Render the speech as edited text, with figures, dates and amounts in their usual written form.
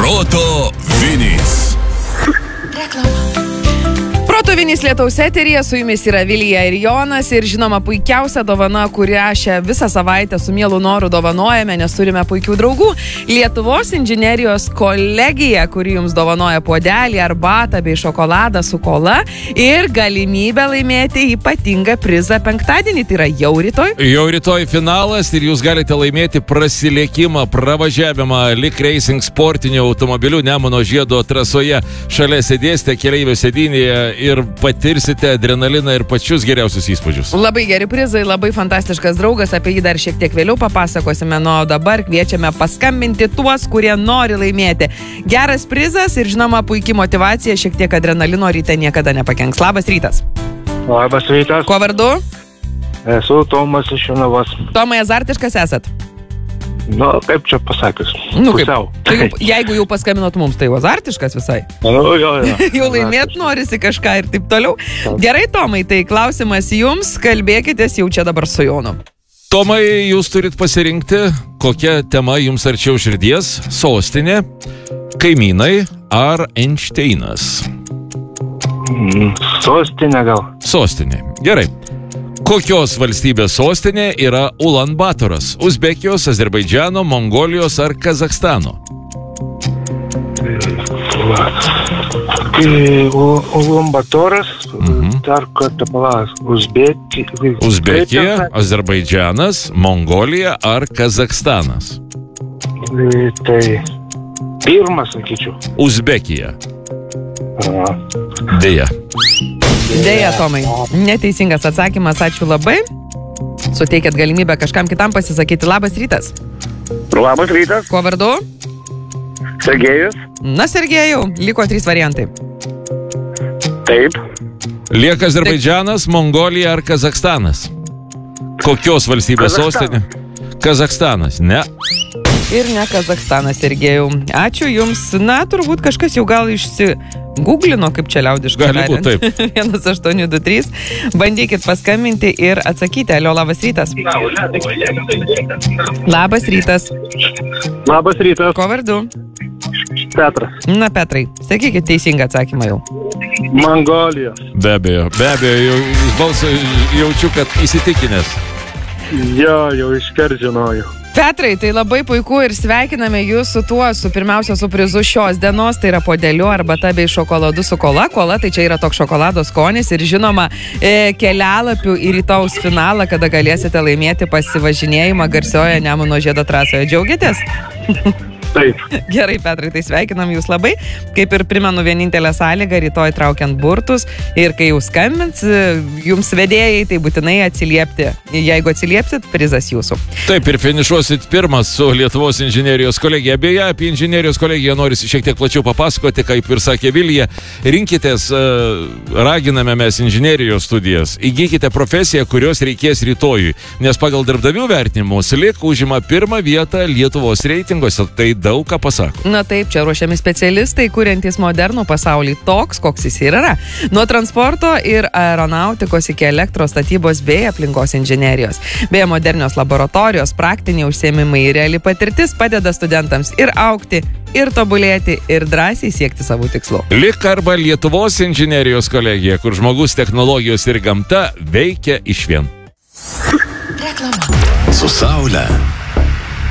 Proto Vinys. Proto Vinys Lietaus eteryje, su jumis yra Vilija ir Jonas ir žinoma puikiausia dovana, kurią šią visą savaitę su mielu noru dovanojame, nes turime puikių draugų. Lietuvos inžinerijos kolegija, kuri jums dovanoja puodelį, arbatą bei šokoladą su kola ir galimybę laimėti ypatingą prizą penktadienį, tai yra jau rytoj. Jau rytoj finalas ir jūs galite laimėti prasilėkimą, pravažiavimą Lik Racing sportiniu automobiliu Nemuno žiedo trasoje. Šalia sėdėsite keleivio sėdynėje ir patirsite adrenaliną ir pačius geriausius įspūdžius. Labai geri prizai, labai fantastiškas draugas, apie jį dar šiek tiek vėliau papasakosime, o dabar kviečiame paskambinti tuos, kurie nori laimėti. Geras prizas ir žinoma puikiai motyvacija, šiek tiek adrenalino ryte niekada nepakenks. Labas rytas. Labas rytas. Kuo vardu? Esu Tomas iš Jonavos. Tomai, azartiškas esat? Nu, kaip čia pasakius? Pusiau. Tai jeigu jau paskambinot mums, tai azartiškas visai. Jo. Jau laimėt norisi kažką ir taip toliau. Gerai, Tomai, tai klausimas jums, kalbėkitės jau čia dabar su Jonu. Tomai, jūs turit pasirinkti, kokia tema jums arčiau širdies - sostinė, kaimynai ar Einšteinas? Sostinė gal. Sostinė. Gerai. Kokios valstybės sostinė yra Ulan Batoras? Uzbekijos, Azerbaidžiano, Mongolijos ar Kazakstano? Ulan Batoras, dar kartą palas. Uzbekija, Azerbaidžianas, Mongolija ar Kazakstanas? Tai pirmas, sakyčiau. Uzbekija. Deja. Deja, Tomai, neteisingas atsakymas, ačiū labai. Suteikėt galimybę kažkam kitam pasisakyti. Labas rytas. Labas rytas. Kuo vardu? Sergejus. Na, Sergejau, liko 3 variantai. Taip. Lieka Azerbaidžianas, Mongolija ar Kazakstanas? Kokios valstybės sostinė? Kazakstanas, ne. Ir ne Kazakstanas, Sergejau. Ačiū jums. Na, turbūt kažkas jau gal googlino, kaip čia liaudiškai. Gali būti taip. 1823. Bandykit paskambinti ir atsakyti. Alio, labas rytas. Labas rytas. Labas rytas. Ko vardu? Petras. Na, Petrai, sakykit teisingą atsakymą jau. Mongolija. Be abejo, jau balsą jaučiu, kad įsitikinęs. Jau iškart žinojau. Petrai, tai labai puiku ir sveikiname jūs su tuo, pirmiausia, su prizu šios dienos, tai yra puodeliu arbata bei šokoladu su kola. Kola tai čia yra toks šokolado skonis ir žinoma kelialapių į rytaus finalą, kada galėsite laimėti pasivažinėjimą garsioje Nemuno žiedo trasoje. Džiaugiatės? Taip. Gerai, Petrai, tai sveikinam jūs labai. Kaip ir primenu, vienintelę sąlygą rytoj traukiant burtus ir kai jau skambins jums vedėjai, tai būtinai atsiliepti. Jeigu atsiliepsit, prizas jūsų. Taip, ir finišuosit pirmas su Lietuvos inžinerijos kolegija. Beje, apie inžinerijos kolegiją norisi šiek tiek plačiau papasakoti, kaip ir sakė Vilija. Rinkitės, raginame mes inžinerijos studijas. Įgykite profesiją, kurios reikės rytojui, nes pagal darbdavių vertinimus Lik užima 1 vietą Lietuvos reitinguose. Tai daug ką pasako. Na taip, čia ruošiami specialistai, kuriantys modernų pasaulį toks, koks jis ir yra. Nuo transporto ir aeronautikos iki elektros statybos bei aplinkos inžinerijos. Beje, modernios laboratorijos, praktiniai užsiėmimai ir reali patirtis padeda studentams ir augti, ir tobulėti, ir drąsiai siekti savo tikslų. Lik arba Lietuvos inžinerijos kolegija, kur žmogus, technologijos ir gamta veikia išvien. Su saule